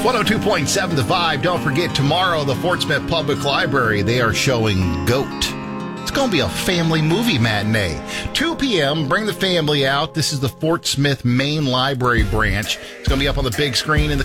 102.7 The Vibe. Don't forget, tomorrow, the Fort Smith Public Library, they are showing GOAT. It's going to be a family movie matinee. 2 p.m., bring the family out. This is the Fort Smith Main Library branch. It's going to be up on the big screen in the